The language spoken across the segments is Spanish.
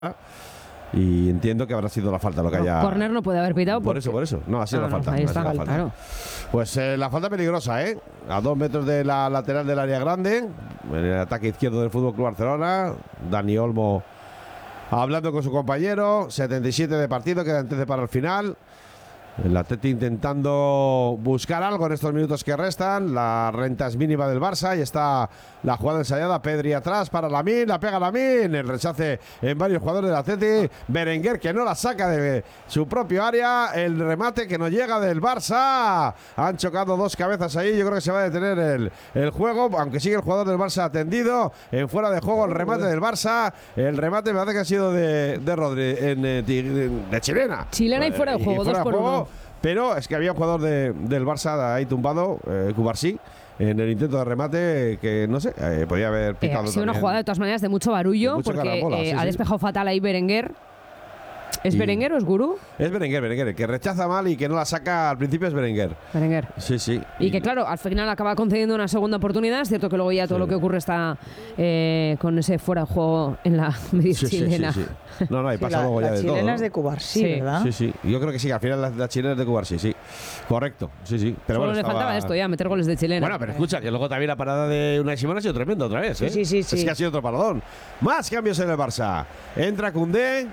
Y entiendo que habrá sido la falta lo que haya. Córner no puede haber pitado. Por eso. No, ha sido la falta. Ahí está, claro. Pues la falta peligrosa, a 2 metros de la lateral del área grande. En el ataque izquierdo del FC Barcelona. Dani Olmo hablando con su compañero. 77 de partido, quedan 13 para el final. El Atleti intentando buscar algo en estos minutos que restan. La renta es mínima del Barça. Y está la jugada ensayada. Pedri atrás para Lamine. La pega Lamine. El rechace en varios jugadores del Atleti. Berenguer que no la saca de su propio área. El remate que no llega del Barça. Han chocado dos cabezas ahí. Yo creo que se va a detener el juego. Aunque sigue el jugador del Barça atendido. En fuera de juego el remate del Barça. El remate me parece que ha sido de Rodri. De chilena. Chilena y fuera de juego. 2 por 1. Pero es que había un jugador del Barça ahí tumbado, Cubarsí, en el intento de remate que, no sé, podía haber pitado. Ha sido una jugada de todas maneras de mucho barullo, porque carabola, ha despejado fatal ahí Berenguer. ¿Es Berenguer o es Guru? Es Berenguer, que rechaza mal y que no la saca al principio es Berenguer. Sí. Y que claro, al final acaba concediendo una segunda oportunidad. Es cierto que luego ya todo lo que ocurre está con ese fuera de juego en la media chilena. Sí. No, ahí pasa luego ya de todo. La chilena es de Cubarsí, ¿verdad? Sí. Yo creo que sí, al final la chilena es de Cubarsí, sí. Correcto, sí. Pero solo le faltaba esto ya, meter goles de chilena. Bueno, pero escucha, que luego también la parada de Unai Simón ha sido tremenda otra vez, Sí. Es que ha sido otro paradón. Más cambios en el Barça. Entra Koundé.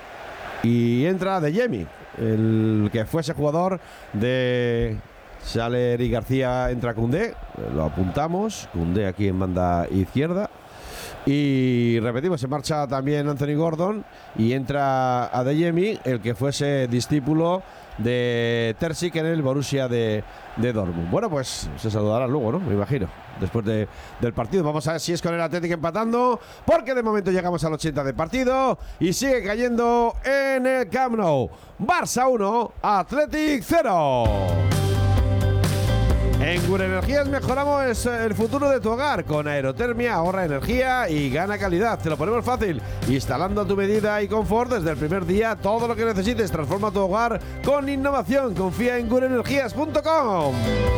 Y entra De Jemi, el que fuese jugador de Saler y García. Entra Koundé, lo apuntamos. Koundé aquí en banda izquierda. Y repetimos, se marcha también Anthony Gordon y entra a De Jemi, el que fuese discípulo de Terzic en el Borussia de Dortmund. Bueno, pues se saludarán luego, ¿no? Me imagino, después del partido. Vamos a ver si es con el Atlético empatando, porque de momento llegamos al 80 de partido y sigue cayendo en el Camp Nou. Barça 1, Athletic 0. En Gure Energías mejoramos el futuro de tu hogar. Con aerotermia ahorra energía y gana calidad. Te lo ponemos fácil, instalando a tu medida y confort desde el primer día. Todo lo que necesites, transforma tu hogar con innovación. Confía en gureenergías.com.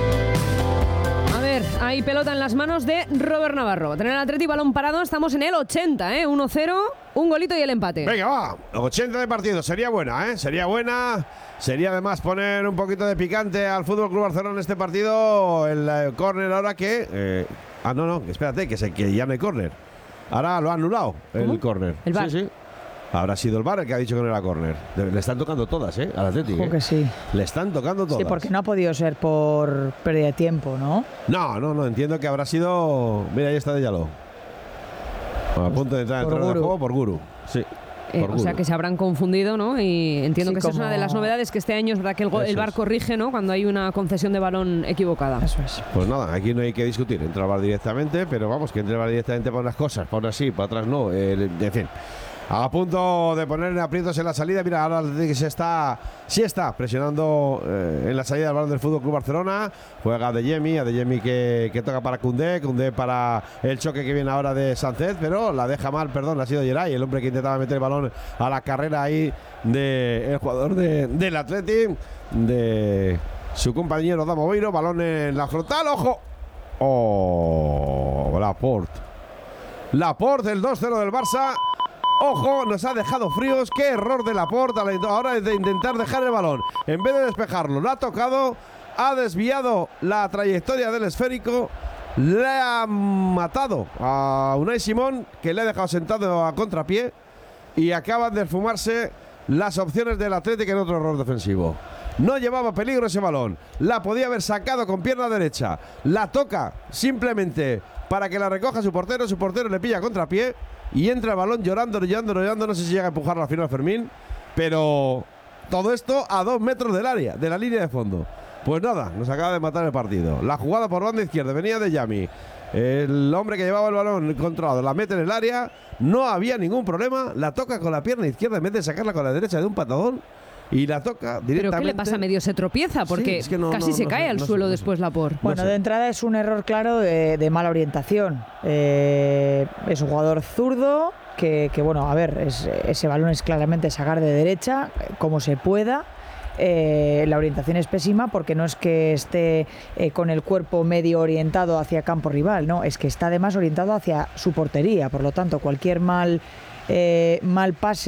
A ver, hay pelota en las manos de Robert Navarro. Tener el Atleti, balón parado, estamos en el 80, 1-0, un golito y el empate. Venga, va, 80 de partido, sería buena, sería buena. Sería además poner un poquito de picante al FC Barcelona en este partido. El córner ahora que... no, espérate, que ya no hay córner. Ahora lo ha anulado. ¿Cómo? El córner. El VAR. Sí. Habrá sido el VAR el que ha dicho que no era córner. Le están tocando todas, al Atlético. Creo que sí. Le están tocando todas. Sí, porque no ha podido ser por pérdida de tiempo, ¿no? No, entiendo que habrá sido... Mira, ahí está de Yaló. A punto de entrar en el juego por Guru. Sí. O sea que se habrán confundido, ¿no? Y entiendo que esa es una de las novedades, que este año es verdad que el VAR corrige, ¿no? Cuando hay una concesión de balón equivocada. Eso es. Pues nada, aquí no hay que discutir. Entra el VAR directamente, pero vamos, que entre el VAR directamente para unas cosas, para unas sí, para otras no. En fin. A punto de poner aprietos en la salida. Mira, ahora sí está presionando en la salida del balón del FC Barcelona. Juega De Jemi que toca para Koundé para el choque que viene ahora de Sánchez, pero la deja mal, ha sido Geray, el hombre que intentaba meter el balón a la carrera ahí del jugador del Atleti, de su compañero Damo Beiro. Balón en la frontal, ojo. Laporte, el 2-0 del Barça. Ojo, nos ha dejado fríos. Qué error de Laporte a la hora de intentar dejar el balón. En vez de despejarlo, lo ha tocado, ha desviado la trayectoria del esférico, le ha matado a Unai Simón, que le ha dejado sentado a contrapié, y acaban de esfumarse las opciones del Atlético en otro error defensivo. No llevaba peligro ese balón, la podía haber sacado con pierna derecha, la toca simplemente para que la recoja su portero le pilla a contrapié y entra el balón llorando, no sé si llega a empujarlo al final Fermín, pero todo esto a 2 metros del área, de la línea de fondo. Pues nada, nos acaba de matar el partido. La jugada por banda izquierda venía de Jemi, el hombre que llevaba el balón controlado, la mete en el área, no había ningún problema, la toca con la pierna izquierda en vez de sacarla con la derecha de un patadón. Y la toca directamente. ¿Pero qué le pasa? Medio se tropieza, porque es que casi se cae al suelo después Laporte. Bueno, de entrada es un error claro de mala orientación. Es un jugador zurdo que bueno, a ver, ese balón es claramente sacar de derecha, como se pueda. La orientación es pésima, porque no es que esté con el cuerpo medio orientado hacia campo rival, no, es que está además orientado hacia su portería. Por lo tanto, cualquier mal mal pase